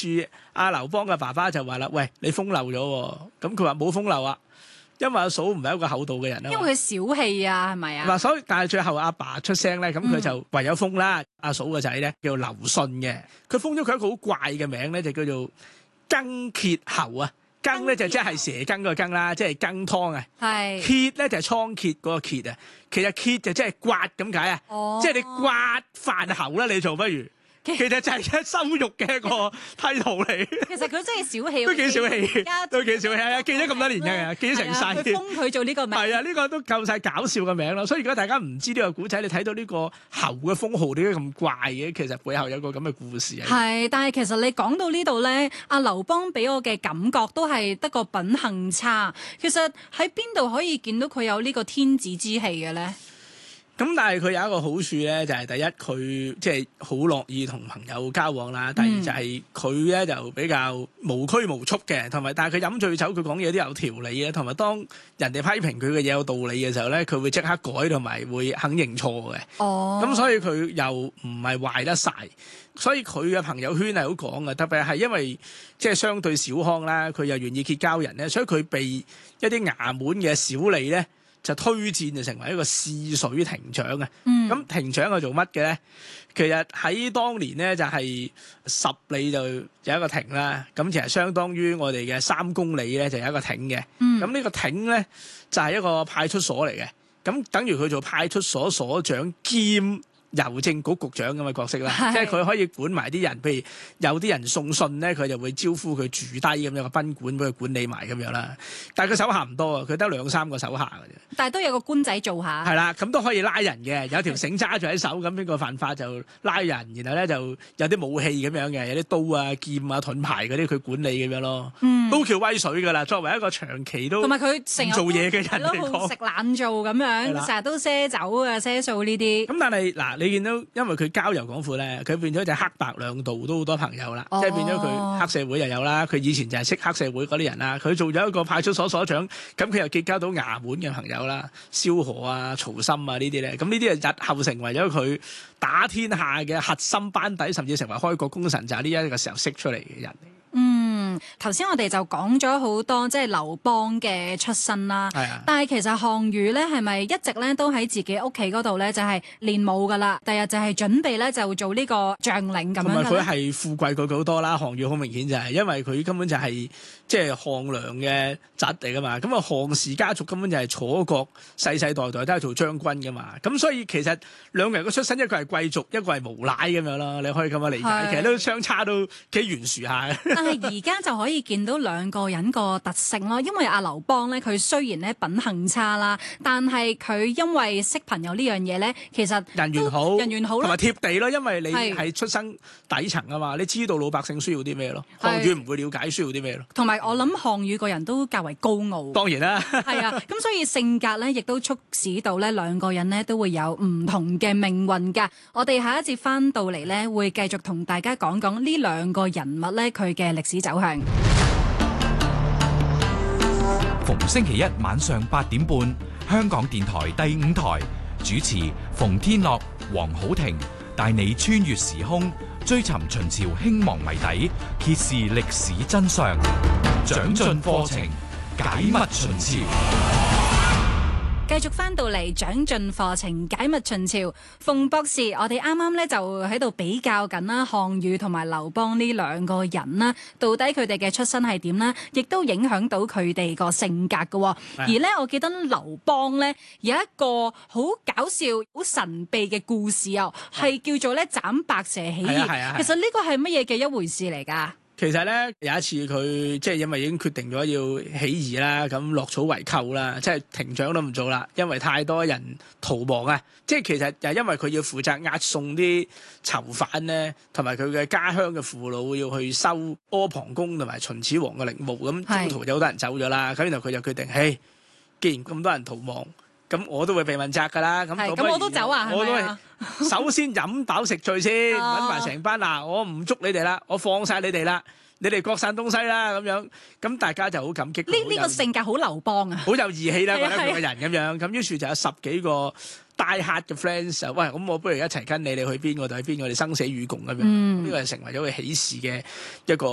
住阿劉邦嘅爸爸就話啦：喂，你風流咗喎。咁佢話冇風流啊，因為阿嫂唔係一個厚道嘅人啊。 因為佢小氣啊，係咪啊？ 嗱，所以但係最後阿爸出聲咧，咁佢就唯有封啦。阿嫂個仔咧叫劉信嘅，佢封咗佢一個好怪嘅名咧，就叫做羹歇侯啊。羹咧就即係蛇羹嗰個羹啦，即係羹湯啊。 係。 歇咧就係倉頡嗰個歇啊。其實歇就即係刮咁解啊。 哦。 即係你刮飯喉啦，你做不如。其實就係一羞辱嘅一個梯圖嚟。 其實佢真係小氣， 都幾小氣，都幾小氣啊！記咗咁多年嘅，記咗成世。 佢封佢做呢個名。 係啊，呢個都夠晒搞笑嘅名咯。所以如果大家唔知呢個古仔，你睇到呢個侯嘅封號點解咁怪嘅？其實背後有個咁嘅故事啊。 係，但係其實你講到呢度咧，阿劉邦俾我嘅感覺都係得個品行差。其實喺邊度可以見到佢有呢個天子之氣嘅咧？ 咁但係佢有一個好處咧，就係第一佢即係好樂意同朋友交往啦。第二就係佢咧就比較無拘無束嘅，同埋但係佢飲醉酒，佢講嘢都有條理嘅。同埋當人哋批評佢嘅嘢有道理嘅時候咧，佢會即刻改，同埋會肯認錯嘅。哦，咁所以佢又唔係壞得晒，所以佢嘅朋友圈係好廣嘅。特別係因為即係相對小康啦，佢又願意結交人咧，所以佢被一啲衙門嘅小吏咧，就推薦就成為一個試水亭長啊！咁亭長係做乜嘅咧？其實喺當年咧就係10里就有一個亭啦，咁其實相當於我哋嘅3公里咧就有一個亭嘅。咁呢個亭咧就係一個派出所嚟嘅，咁等於佢做派出所所長兼郵政局局長咁嘅角色啦，即係佢可以管埋啲人，譬如有啲人送信咧，佢就會招呼佢住低咁樣個賓館俾佢管理埋咁樣啦。但係佢手下唔多啊，佢得2-3個手下嘅啫。 但係都有個官仔做下。係啦，咁都可以拉人嘅，有條繩揸住喺手，咁邊個犯法就拉人，然後咧就有啲武器咁樣嘅，有啲刀啊、劍啊、盾牌嗰啲佢管理咁樣咯。都叫威水㗎啦，作為一個長期都同埋佢成日做嘢嘅人嚟講， 食懶做咁樣，成日都賒酒啊、賒數呢啲。 咁但係嗱，你見到因為佢交遊廣闊咧，佢變咗就黑白兩道都好多朋友啦，即係變咗佢黑社會又有啦，佢以前就係識黑社會嗰啲人啦，佢做咗一個派出所所長，咁佢又結交到衙門嘅朋友啦，蕭何啊、曹參啊呢啲咧，咁呢啲啊日後成為咗佢打天下嘅核心班底，甚至成為開國功臣，就係呢一個時候識出嚟嘅人。 頭先我哋就講咗好多即係劉邦嘅出身啦，但係其實項羽咧係咪一直咧都喺自己屋企嗰度咧就係練武噶啦？第日就係準備咧就做呢個將領咁樣。同埋佢係富貴過佢好多啦，項羽好明顯就係因為佢根本就係即係項梁嘅侄嚟噶嘛，咁啊項氏家族根本就係楚國世世代代都係做將軍噶嘛，咁所以其實兩個人嘅出身，一個係貴族，一個係無賴咁樣啦，你可以咁樣理解，其實都相差都幾懸殊下嘅。但係而家就可以見到兩個人個特性咯，因為阿劉邦咧，佢雖然咧品行差啦，但係佢因為識朋友呢樣嘢咧，其實人緣好，同埋貼地咯，因為你係出生底層啊嘛，你知道老百姓需要啲咩咯，項羽唔會了解需要啲咩咯。同埋我諗項羽個人都較為高傲， 當然啦， 係啊，咁所以性格咧，亦都促使到咧兩個人咧都會有唔同嘅命運㗎。我哋下一節翻到嚟咧，會繼續同大家講講呢兩個人物咧佢嘅歷史走向。 逢星期一晚上8點半，香港電台第5台主持馮天樂、黃好婷帶你穿越時空，追尋秦朝興亡謎底，揭示歷史真相，長進課程，解密秦朝。 繼續翻到嚟長進課程解密秦朝，馮博士，我哋啱啱咧就喺度比較緊啦，項羽同埋劉邦呢兩個人啦，到底佢哋嘅出身係點咧？亦都影響到佢哋個性格嘅。而咧，我記得劉邦咧有一個好搞笑、好神秘嘅故事啊，係叫做咧斬白蛇起義。其實呢個係乜嘢嘅一回事嚟㗎？ 其實咧有一次佢即係因為已經決定咗要起義啦，咁落草為寇啦，即係亭長都唔做啦，因為太多人逃亡啊！即係其實又因為佢要負責押送啲囚犯咧，同埋佢嘅家鄉嘅父老要去收阿房宮同埋秦始皇嘅陵墓，咁中途有好多人走咗啦，咁然後佢就決定，嘿，既然咁多人逃亡，咁我都會被問責㗎啦，咁我都走啊，係咪啊？ 首先飲飽食醉先，揾埋成班嗱，我唔捉你哋啦，我放晒你哋啦，你哋各散東西啦，咁樣，咁大家就好感激。 呢個性格好劉邦啊， 好有義氣啦，覺得佢個人咁樣，咁於是就有10幾個大客嘅 friends 喂，咁我不如一齊跟你哋去邊，我哋去邊，我哋生死與共咁樣，呢個係成為咗佢起事嘅一個